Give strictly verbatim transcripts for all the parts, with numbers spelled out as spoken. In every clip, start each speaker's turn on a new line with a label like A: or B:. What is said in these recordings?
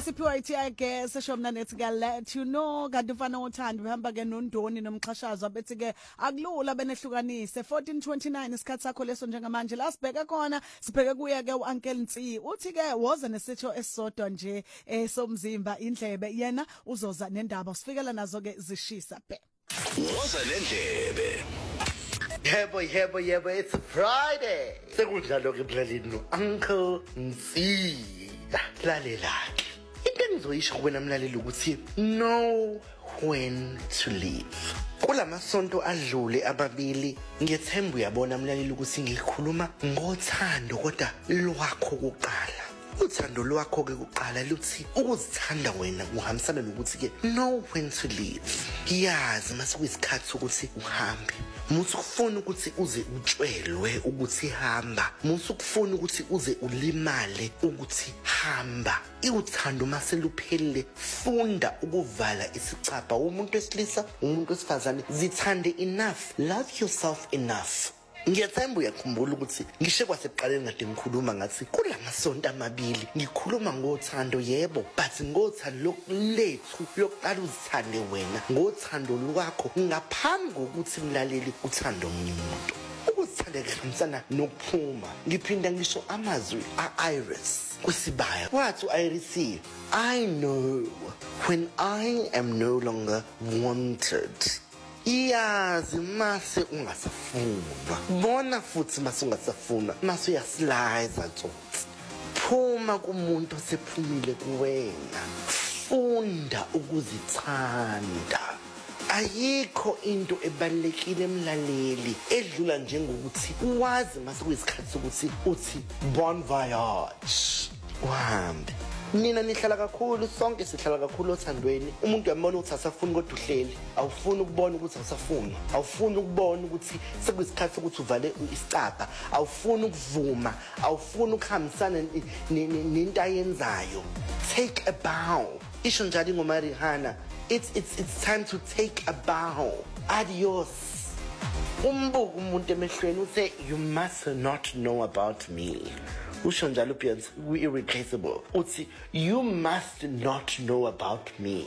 A: siphiwa ithi I guess eshomna nethi ke let you know kanti ufana uthando behamba ke nondoni nomxhashazo bethi ke akulula benehlukanise fourteen twenty-nine isikhathi sakho leso njengamanje la sibheka khona sibheke kuye ke uUncle Nsi uthi ke woza nesitho esisodwa nje esomzimba indlebe yena uzoza nendaba usifikela nazo ke zishisa bhe
B: woza nendlebe.
C: Yebo yebo yebo it's Friday. Sekunjalo ke mlaleli no Uncle Nsi. Lalela ke. Into engizoyisho kuwena mlaleli ukuthi know when to leave. Kulamasonto adlule ababili ngiyethemba uyabona mlaleli ukuthi ngikhuluma ngothando kodwa lwakho kuqala. Uthando lwakho ke kuqala luthi ukuzithanda wena uhambisana nokuthi ke know when to leave. Yazi mase kuyisikhathi ukuthi uhambe. Musu kufuna ukuthi uze utshwelwe ukuthi hamba. Musu kufuna ukuthi uze ulimale ukuthi hamba. Iuthando mase luphelele funda ukuvala isicapha umuntu wesilisa umuntu wesifazane zithande enough. Love yourself enough. Ngiyethemba uyakhumbula ukuthi ngishe kwasekuqaleni ngade ngikhuluma ngathi kulamasonto amabili ngikhuluma ngothando yebo but ngothando lethu lokuqala uzithande wena ngothando lwakho ngaphambi kokuthi mlaleli uthando omunye umuntu ukuzithanda kuhambisana nokuphuma ngiphinda ngisho amazwi aIris kusibaya wathi uIris I know when I am no longer wanted. Yazi mase ungasafuna bona futhi mase ungasafuna mase uyasliza tsotsi phuma kumuntu osephumile kuwena funda ukuzithanda. Ayikho into ebalekile emlaleli edlula njengokuthi wazi mase kuyisikhathi sokuthi uthi bon voyage uhambe. Nina nihlala kakhulu sonke sihlala kakhulu othandweni umuntu uyabona ukuthi asafuna kodwa uhleli awufuni ukubona ukuthi asafuna awufuni ukubona ukuthi sekuyisikhathi ukuthi uvale isicapha awufuni ukuvuma awufuni ukuhambisana nento ayenzayo. Take a bow. Isho njalo ingoma Rihanna it's it's it's time to take a bow. Adios. Umbuka umuntu emehlweni uthe you must not know about me. Usho njalo Beyonce we irreplaceable. Uthi you must not know about me.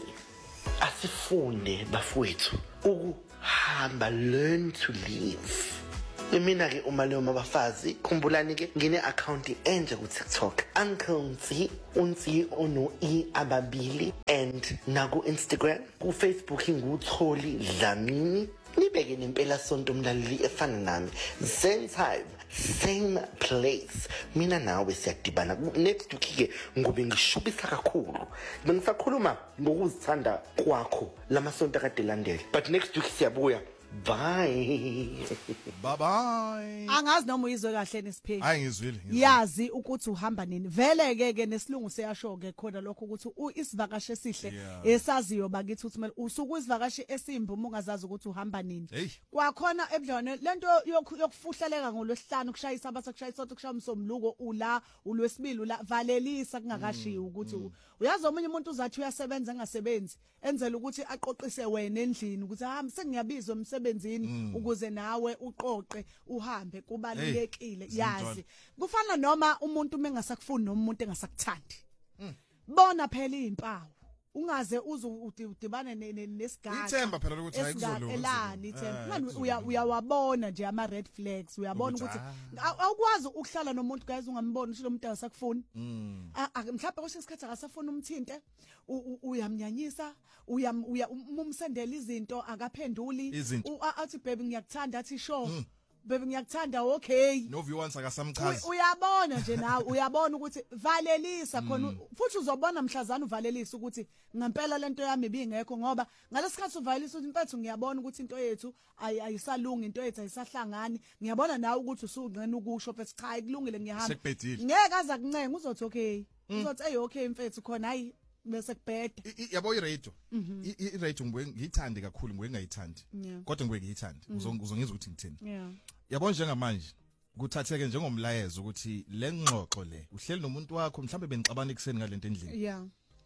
C: Asifunde bafowethu ukuhamba learn to live. Mina ke uma leyo mabafazi khumbulani ke ngine account enje ku TikTok Uncle Nsi unsi ono I ababili and na ku Instagram ku Facebook ngutholi Dlamini. Nibeke nempela sonto mlaleli efana nami same time same place mina nawe siyadibana next week ke ngobe ngishubisa kakhulu bengisakhuluma ngokuzithanda kwakho lamasonto akade landela but next week siyabuya. Bye.
B: Bye bye.
A: Angazi noma uyizwe kahle nesiphethi.
B: Hayi ngizwile.
A: Yazi ukuthi uhamba nini. Vele ke ke nesilungu seyasho ke khona lokho ukuthi isivakashe esihle esaziyo bakithi uthi usuku isivakashe esimbi uma ungazazi ukuthi uhamba nini. Kwakhona ebudlwane lento yokufuhlaleka ngolwesihlanu kushayisa abasa kushayisa sonto kushaya umsomluko ula ulwesibili ula valelisa kungakashiyi ukuthi uyazi omunye umuntu uzathi uyasebenza engasebenzi enzela ukuthi aqoqise wena endlini ukuthi ha sengiyabizwa emsebenzini ukuze nawe uqoqe uhambe kubalulekile yazi kufana noma umuntu mengasakufuni noma umuntu engasakuthandi bona phela izimpawu ungaze uze udibane nesigaga
B: ithemba phela ukuthi ayikuzolunga
A: elani ithemba manje uyawabona nje ama red flags uyabona ukuthi awukwazi ukuhlala nomuntu guys ungamboni ukuthi lo muntu akasakufuni mhlawumbe kweshe isikhathi akasafuni umthinte uyamnyanyisa uyamumsendela izinto akaphenduli athi baby ngiyakuthanda athi sure baby ngiyakuthanda okay
B: no view once akasamchaza
A: uyabona nje nawe uyabona ukuthi valelisa khona futhi uzobona mhlazana uvalelisa ukuthi ngempela lento yami ibingekho ngoba ngalesikhathi uvalelisa ukuthi impethu ngiyabona ukuthi into yethu ayisalungi into yethu ayisahlangani ngiyabona nawe ukuthi usungqena ukusho bese cha ikulungile ngiyahamba ngeke aza kuncenga uzothi okay uzothi hey okay mfethu khona hayi bese kubheda
B: yabo iradio iradio ngiyithande kakhulu ngiyengayithandi kodwa ngiyithandi uzongizwa ukuthi ngithini yabo njengamanje kuthatheke njengomlayezo ukuthi le ngxoxo le uhleli nomuntu wakho mhlambe benixabana ekseni ngalento endlini
A: yeah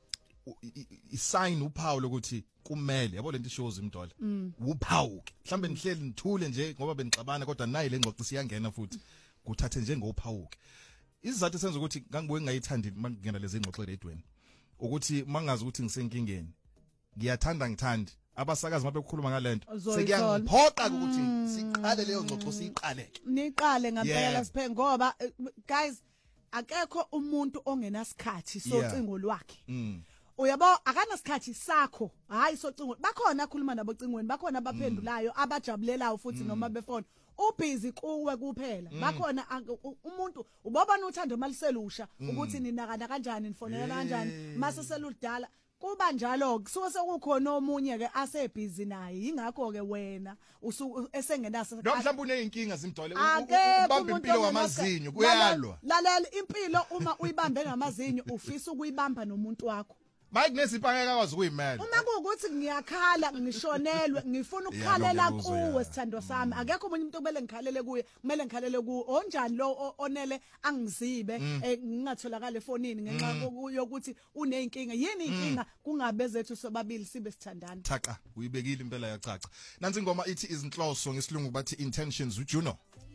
B: isign uphawu lokuthi kumele yabo lento ishows imdola uphawuke mhlambe nihleli nithule nje ngoba benixabana kodwa nayi le ngxoxo siyangena futhi kuthathe njengophawuke isizathu senza ukuthi ngangibuye ngayithandi mangena lezi ngxoxo eredweni ukuthi mangazi ukuthi ngisenkingeni ngiyathanda ngithandi abasakazi mabe kukhuluma ngalento sekuyangiphoqa ukuthi siqale leyo ngxoxo siyiqaleke
A: niqale ngempela siphe ngoba guys akekho umuntu ongenasikhathi socingo lwakhe uyabo akanasikhathi sakho hayi socingo bakhona akhuluma nabo cingweni bakhona abaphendulayo abajabulelayo futhi noma befona ubhizi kuwe kuphela bakhona umuntu ubobona uthando maliselusha ukuthi ninakana kanjani nifonela kanjani mase seludala kuba njalo kusuke sekukhona omunye ke asebhizi naye ingakho ke wena usuku esengenaso
B: mhlawumbe uneyinkinga zimdole ubamba impilo ngamazinyo kuyalwa
A: lalela impilo uma uyibambe ngamazinyo ufisa ukuyibamba nomuntu wakho
B: Mike nesipangeka kwazi ukuyimela
A: uma kuukuthi ngiyakhala ngishonelwe ngifuna ukukhalela kuwe sithando sami akekho umunye umuntu kumele ngikhalele kuye kumele ngikhalele kuwe onjani lo onele angizibe ngingatholakala efonini ngenxa yokuthi uneyinkinga yini inkinga kungabe zethu sobabili sibe sithandana
B: thaqa uyibekile impela yacaca nansi ingoma ithi izinhloso ngesilungu bathi intentions uJuno